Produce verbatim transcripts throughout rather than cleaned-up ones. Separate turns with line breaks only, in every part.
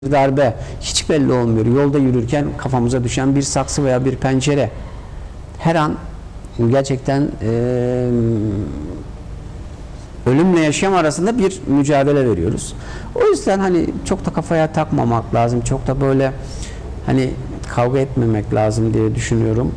darbe hiç belli olmuyor. Yolda yürürken kafamıza düşen bir saksı veya bir pencere. Her an gerçekten e, ölümle yaşam arasında bir mücadele veriyoruz. O yüzden hani çok da kafaya takmamak lazım. Çok da böyle hani kavga etmemek lazım diye düşünüyorum.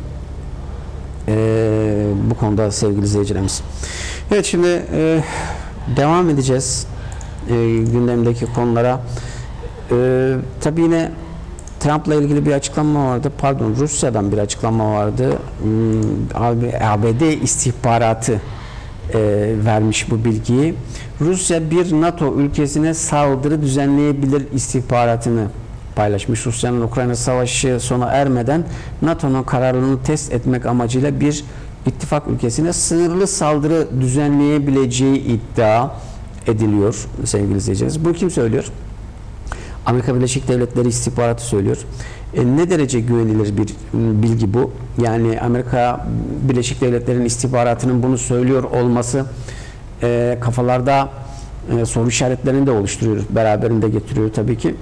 E, bu konuda sevgili izleyicilerimiz. Evet, şimdi e, devam edeceğiz e, gündemdeki konulara. Ee, tabii yine Trump'la ilgili bir açıklama vardı. Pardon, Rusya'dan bir açıklama vardı. Hmm, A B D istihbaratı e, vermiş bu bilgiyi. Rusya bir NATO ülkesine saldırı düzenleyebilir istihbaratını paylaşmış. Rusya'nın Ukrayna savaşı sona ermeden NATO'nun kararlılığını test etmek amacıyla bir ittifak ülkesine sınırlı saldırı düzenleyebileceği iddia ediliyor sevgili izleyiciler. Bu kim söylüyor? Amerika Birleşik Devletleri istihbaratı söylüyor. E, ne derece güvenilir bir bilgi bu? Yani Amerika Birleşik Devletleri'nin istihbaratının bunu söylüyor olması e, kafalarda e, soru işaretlerini de oluşturuyor, beraberinde getiriyor tabii ki.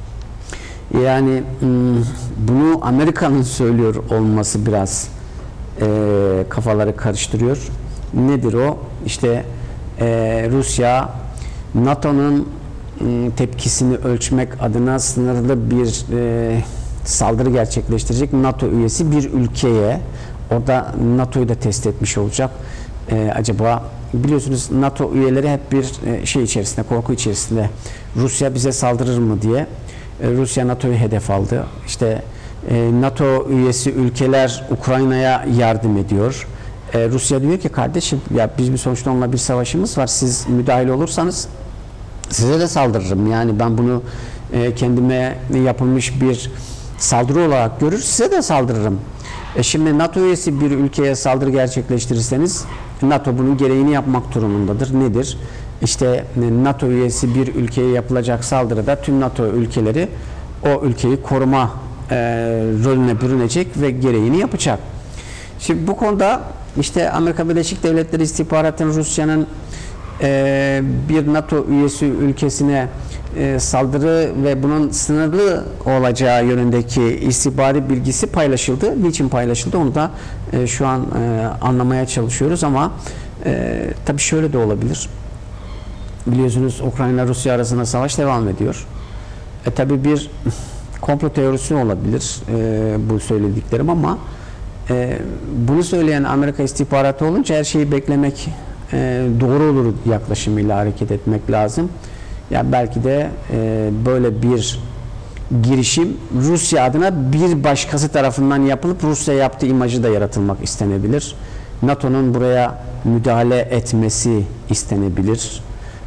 Yani bunu Amerika'nın söylüyor olması biraz e, kafaları karıştırıyor. Nedir o? İşte e, Rusya NATO'nun tepkisini ölçmek adına sınırlı bir e, saldırı gerçekleştirecek NATO üyesi bir ülkeye, orada NATO'yu da test etmiş olacak. E, acaba biliyorsunuz NATO üyeleri hep bir e, şey içerisinde, korku içerisinde. Rusya bize saldırır mı diye. E, Rusya NATO'yu hedef aldı. İşte e, NATO üyesi ülkeler Ukrayna'ya yardım ediyor. E, Rusya diyor ki kardeşim, ya biz bir sonuçta onunla bir savaşımız var. Siz müdahil olursanız size de saldırırım. Yani ben bunu e, kendime yapılmış bir saldırı olarak görür, size de saldırırım. E şimdi NATO üyesi bir ülkeye saldırı gerçekleştirirseniz NATO bunun gereğini yapmak durumundadır. Nedir? İşte NATO üyesi bir ülkeye yapılacak saldırıda tüm NATO ülkeleri o ülkeyi koruma e, rolüne bürünecek ve gereğini yapacak. Şimdi bu konuda işte Amerika Birleşik Devletleri istihbaratının Rusya'nın Ee, bir NATO üyesi ülkesine e, saldırı ve bunun sınırlı olacağı yönündeki istihbari bilgisi paylaşıldı. Niçin paylaşıldı onu da e, şu an e, anlamaya çalışıyoruz ama e, tabii şöyle de olabilir. Biliyorsunuz Ukrayna-Rusya arasında savaş devam ediyor. E, tabii bir komplo teorisi olabilir e, bu söylediklerim ama e, bunu söyleyen Amerika istihbaratı olunca her şeyi beklemek E, doğru olur yaklaşımıyla hareket etmek lazım. Ya belki de e, böyle bir girişim Rusya adına bir başkası tarafından yapılıp Rusya yaptığı imajı da yaratılmak istenebilir. NATO'nun buraya müdahale etmesi istenebilir.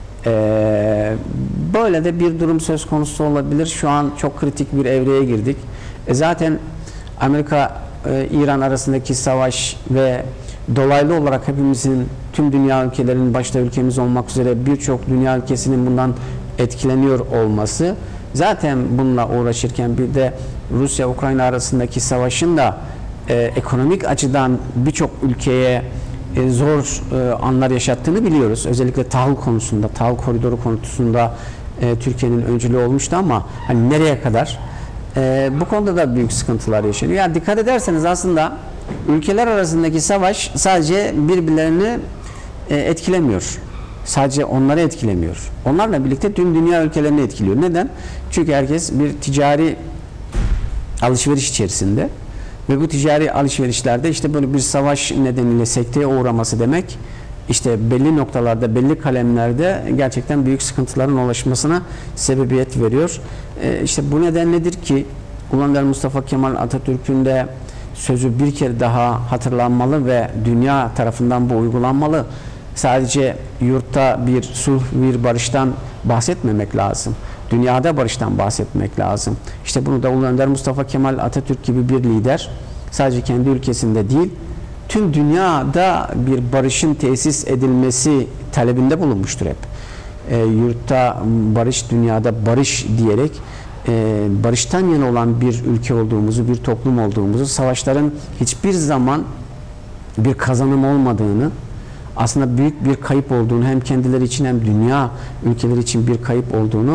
E, böyle de bir durum söz konusu olabilir. Şu an çok kritik bir evreye girdik. E, zaten Amerika e, İran arasındaki savaş ve dolaylı olarak hepimizin, tüm dünya ülkelerinin başta ülkemiz olmak üzere birçok dünya ülkesinin bundan etkileniyor olması, zaten bununla uğraşırken bir de Rusya-Ukrayna arasındaki savaşın da e, ekonomik açıdan birçok ülkeye e, zor e, anlar yaşattığını biliyoruz. Özellikle tahıl konusunda, tahıl koridoru konusunda e, Türkiye'nin öncülüğü olmuştu ama hani nereye kadar? E, bu konuda da büyük sıkıntılar yaşanıyor. Yani dikkat ederseniz aslında ülkeler arasındaki savaş sadece birbirlerini e, etkilemiyor. Sadece onları etkilemiyor. Onlarla birlikte tüm dünya ülkelerini etkiliyor. Neden? Çünkü herkes bir ticari alışveriş içerisinde ve bu ticari alışverişlerde işte böyle bir savaş nedeniyle sekteye uğraması demek, işte belli noktalarda, belli kalemlerde gerçekten büyük sıkıntıların ulaşmasına sebebiyet veriyor. E, işte bu neden nedir ki Ulu Önder Mustafa Kemal Atatürk'ün de sözü bir kere daha hatırlanmalı ve dünya tarafından bu uygulanmalı. Sadece yurtta bir sulh, bir barıştan bahsetmemek lazım. Dünyada barıştan bahsetmek lazım. İşte bunu da Ulu Önder Mustafa Kemal Atatürk gibi bir lider sadece kendi ülkesinde değil, tüm dünyada bir barışın tesis edilmesi talebinde bulunmuştur hep. E, yurtta barış, dünyada barış diyerek Ee, barıştan yana olan bir ülke olduğumuzu, bir toplum olduğumuzu, savaşların hiçbir zaman bir kazanım olmadığını, aslında büyük bir kayıp olduğunu, hem kendileri için hem dünya ülkeleri için bir kayıp olduğunu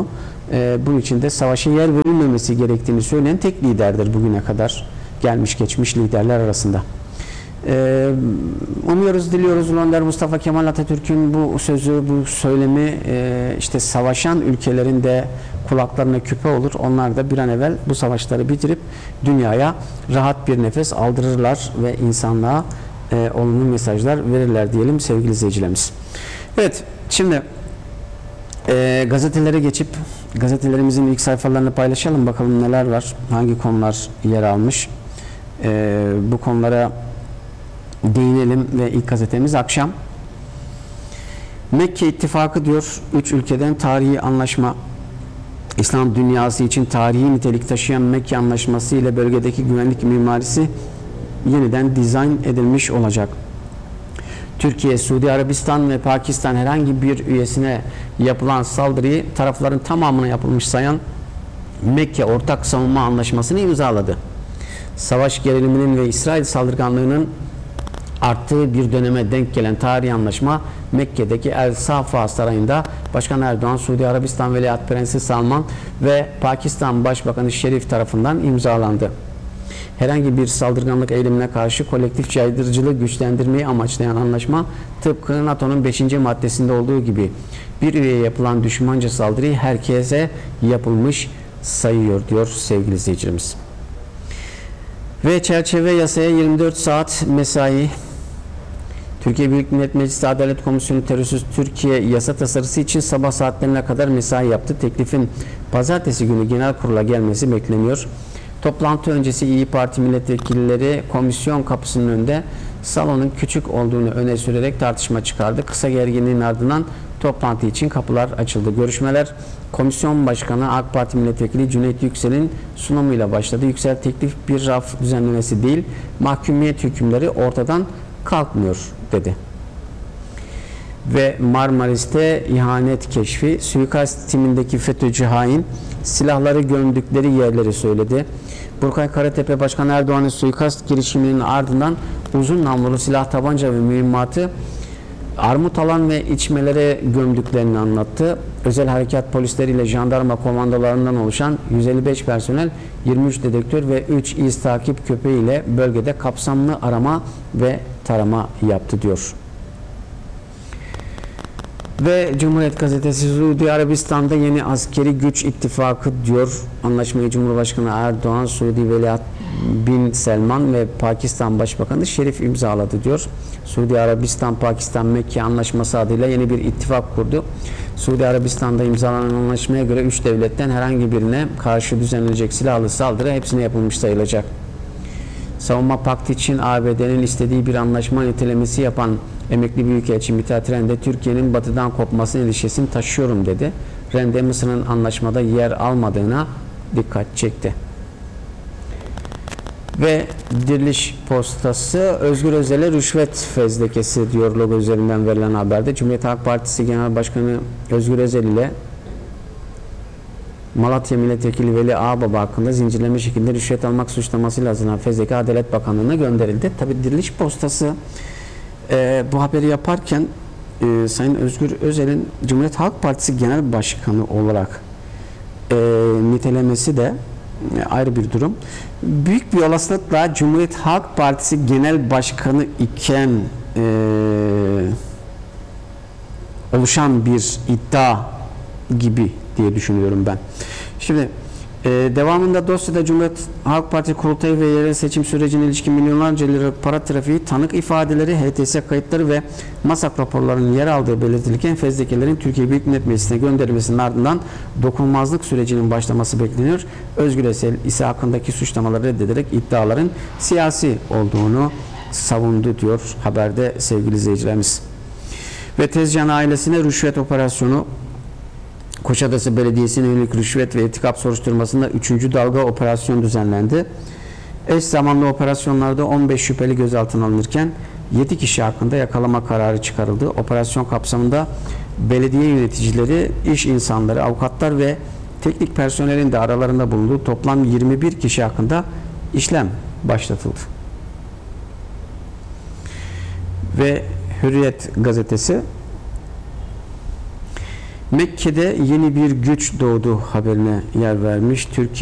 e, bunun için de savaşa yer verilmemesi gerektiğini söyleyen tek liderdir bugüne kadar gelmiş geçmiş liderler arasında. Ee, umuyoruz, diliyoruz Önder Mustafa Kemal Atatürk'ün bu sözü, bu söylemi e, işte savaşan ülkelerin de kulaklarına küpe olur. Onlar da bir an evvel bu savaşları bitirip dünyaya rahat bir nefes aldırırlar ve insanlığa e, olumlu mesajlar verirler diyelim sevgili izleyicilerimiz. Evet, şimdi e, gazetelere geçip gazetelerimizin ilk sayfalarını paylaşalım. Bakalım neler var, hangi konular yer almış. E, bu konulara değinelim ve ilk gazetemiz Akşam. Mekke İttifakı diyor, üç ülkeden tarihi anlaşma. İslam dünyası için tarihi nitelik taşıyan Mekke Anlaşması ile bölgedeki güvenlik mimarisi yeniden dizayn edilmiş olacak. Türkiye, Suudi Arabistan ve Pakistan herhangi bir üyesine yapılan saldırıyı tarafların tamamına yapılmış sayan Mekke Ortak Savunma Anlaşması'nı imzaladı. Savaş geriliminin ve İsrail saldırganlığının arttığı bir döneme denk gelen tarihi anlaşma Mekke'deki El Safa Sarayı'nda Başkan Erdoğan, Suudi Arabistan Veliaht Prensi Salman ve Pakistan Başbakanı Şerif tarafından imzalandı. Herhangi bir saldırganlık eylemine karşı kolektif caydırıcılığı güçlendirmeyi amaçlayan anlaşma tıpkı NATO'nun beşinci maddesinde olduğu gibi bir üyeye yapılan düşmanca saldırıyı herkese yapılmış sayıyor diyor sevgili izleyicilerimiz. Ve çerçeve yasaya yirmi dört saat mesai. Türkiye Büyük Millet Meclisi Adalet Komisyonu terörsüz Türkiye yasa tasarısı için sabah saatlerine kadar mesai yaptı. Teklifin pazartesi günü genel kurula gelmesi bekleniyor. Toplantı öncesi İYİ Parti milletvekilleri komisyon kapısının önünde salonun küçük olduğunu öne sürerek tartışma çıkardı. Kısa gerginliğin ardından toplantı için kapılar açıldı. Görüşmeler Komisyon Başkanı AK Parti Milletvekili Cüneyt Yüksel'in sunumuyla başladı. Yüksel, teklif bir raf düzenlemesi değil, mahkumiyet hükümleri ortadan kalkmıyor dedi. Ve Marmaris'te ihanet keşfi, suikast timindeki FETÖ'cü hain silahları gömdükleri yerleri söyledi. Burkay Karatepe, Başkan Erdoğan'ın suikast girişiminin ardından uzun namlulu silah, tabanca ve mühimmatı Armutalan ve içmelere gömdüklerini anlattı. Özel harekat polisleriyle jandarma komandolarından oluşan yüz elli beş personel, yirmi üç dedektör ve üç iz takip köpeği ile bölgede kapsamlı arama ve tarama yaptı diyor. Ve Cumhuriyet Gazetesi, Suudi Arabistan'da yeni askeri güç ittifakı diyor. Anlaşmayı Cumhurbaşkanı Erdoğan, Suudi Veliaht Bin Selman ve Pakistan Başbakanı Şerif imzaladı diyor. Suudi Arabistan Pakistan Mekke Anlaşması adıyla yeni bir ittifak kurdu. Suudi Arabistan'da imzalanan anlaşmaya göre üç devletten herhangi birine karşı düzenlenecek silahlı saldırı hepsine yapılmış sayılacak. Savunma Paktı için A B D'nin istediği bir anlaşma nitelemesi yapan emekli Büyükelçi Mithat Rende, Türkiye'nin batıdan kopması endişesini taşıyorum dedi. Rende, Mısır'ın anlaşmada yer almadığına dikkat çekti. Ve Diriliş Postası, Özgür Özel'e rüşvet fezlekesi diyor logo üzerinden verilen haberde. Cumhuriyet Halk Partisi Genel Başkanı Özgür Özel ile Malatya Milletvekili Veli Ağbaba hakkında zincirleme şekilde rüşvet almak suçlamasıyla hazırlanan fezleke Adalet Bakanlığı'na gönderildi. Tabi Diriliş Postası e, bu haberi yaparken e, Sayın Özgür Özel'in Cumhuriyet Halk Partisi Genel Başkanı olarak e, nitelemesi de e, ayrı bir durum. Büyük bir olasılıkla Cumhuriyet Halk Partisi Genel Başkanı iken e, oluşan bir iddia gibi diye düşünüyorum ben. Şimdi e, devamında dosyada Cumhuriyet Halk Partisi kurultayı ve yerel seçim sürecine ilişkin milyonlarca liralık para trafiği, tanık ifadeleri, H T S kayıtları ve MASAK raporlarının yer aldığı belirtilirken fezlekelerin Türkiye Büyük Millet Meclisi'ne gönderilmesinin ardından dokunulmazlık sürecinin başlaması bekleniyor. Özgür Özel ise hakkındaki suçlamaları reddederek iddiaların siyasi olduğunu savundu diyor haberde sevgili izleyicilerimiz. Ve Tezcan ailesine rüşvet operasyonu, Kuşadası Belediyesi'ne yönelik rüşvet ve irtikap soruşturmasında üçüncü dalga operasyon düzenlendi. Eş zamanlı operasyonlarda on beş şüpheli gözaltına alınırken yedi kişi hakkında yakalama kararı çıkarıldı. Operasyon kapsamında belediye yöneticileri, iş insanları, avukatlar ve teknik personelin de aralarında bulunduğu toplam yirmi bir kişi hakkında işlem başlatıldı. Ve Hürriyet gazetesi, Mekke'de yeni bir güç doğdu haberine yer vermiş. Türkiye